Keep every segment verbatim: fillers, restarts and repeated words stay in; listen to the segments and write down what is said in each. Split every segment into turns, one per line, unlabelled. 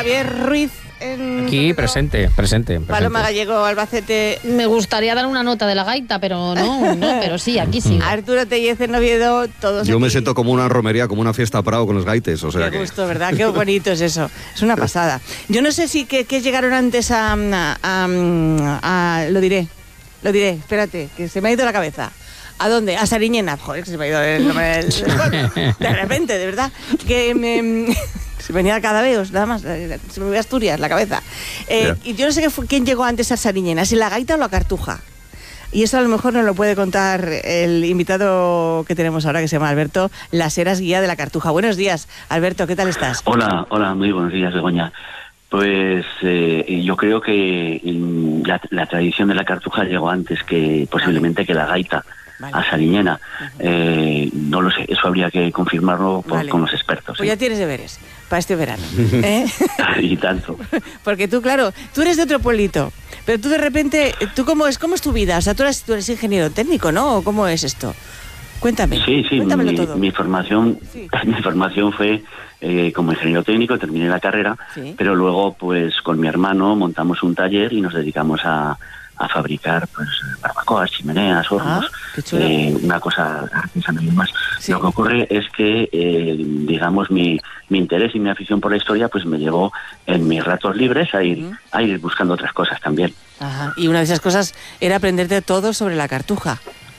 Javier Ruiz. En
Aquí, presente, presente, presente.
Paloma Gallego, Albacete.
Me gustaría dar una nota de la gaita, pero no, no, pero sí, aquí sí.
Arturo Tellez en Oviedo, todos
Yo
aquí.
me siento como una romería, como una fiesta Prado con los gaites, o sea
Qué
que...
gusto, ¿verdad? Qué bonito es eso. Es una pasada. Yo no sé si que, que llegaron antes a, a, a, a... Lo diré, lo diré, espérate, que se me ha ido la cabeza. ¿A dónde? A Sariñena. Joder, que se me ha ido el nombre del... Bueno, de repente, de verdad, que me... Se venía a Cadaveos, nada más, se me ve Asturias, la cabeza. Eh,
Yeah.
Y yo no sé qué fue, quién llegó antes a Sariñena, si la gaita o la cartuja. Y eso a lo mejor nos lo puede contar el invitado que tenemos ahora, que se llama Alberto Las Heras, guía de la cartuja. Buenos días, Alberto, ¿qué tal estás?
Hola, hola, muy buenos días, Begoña. Pues eh, yo creo que mm, la, la tradición de la cartuja llegó antes que posiblemente que la gaita. Vale. A Sariñena. Uh-huh. Eh, no lo sé, eso habría que confirmarlo por, vale. con los expertos.
Pues
¿eh?
ya tienes deberes para este verano. ¿eh?
Y tanto.
Porque tú, claro, tú eres de otro pueblito, pero tú de repente, ¿tú cómo es cómo es tu vida? O sea, tú eres, tú eres ingeniero técnico, ¿no? ¿O cómo es esto? Cuéntame.
Sí, sí,
Cuéntamelo
mi,
todo.
mi formación, sí. mi formación fue eh, como ingeniero técnico, terminé la carrera, sí. pero luego, pues, con mi hermano montamos un taller y nos dedicamos a a fabricar pues barbacoas, chimeneas, hornos,
ah,
eh, una cosa artesanal y más. Sí. Lo que ocurre es que, eh, digamos, mi, mi interés y mi afición por la historia pues me llevó en mis ratos libres a ir, uh-huh. a ir buscando otras cosas también.
Ajá. Y una de esas cosas era aprenderte todo sobre la cartuja.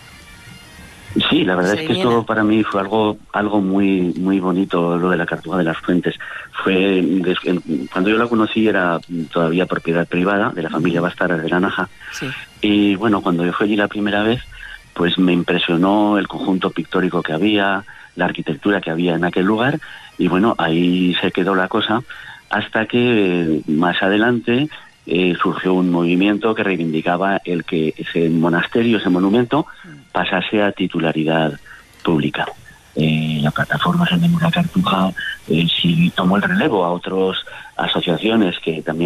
Sí, la verdad es que esto para mí fue algo algo muy muy bonito, lo de la Cartuja de las Fuentes. Fue cuando yo la conocí era todavía propiedad privada de la familia Bastaras de la Naja. Sí. Y bueno, cuando yo fui allí la primera vez, pues me impresionó el conjunto pictórico que había, la arquitectura que había en aquel lugar, y bueno, ahí se quedó la cosa hasta que más adelante eh, surgió un movimiento que reivindicaba el que ese monasterio, ese monumento, pasase a titularidad pública. Eh, la plataforma San Benito Cartuja eh, sí tomó el relevo a otras asociaciones que también